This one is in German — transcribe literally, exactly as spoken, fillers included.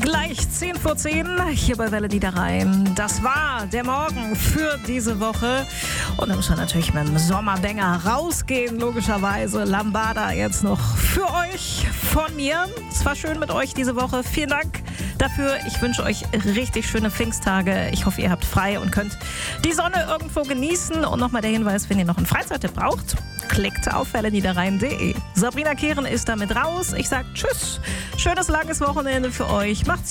Gleich zehn vor zehn hier bei Welle Niederrhein. Das war der Morgen für diese Woche. Und dann müssen wir natürlich mit dem Sommerbanger rausgehen, logischerweise. Lambada jetzt noch für euch von mir. Es war schön mit euch diese Woche. Vielen Dank dafür. Ich wünsche euch richtig schöne Pfingsttage. Ich hoffe, ihr habt frei und könnt die Sonne irgendwo genießen. Und nochmal der Hinweis, wenn ihr noch einen Freizeittipp braucht, klickt auf welle niederrhein punkt de. Sabrina Kehren ist damit raus. Ich sage Tschüss. Schönes langes Wochenende für euch.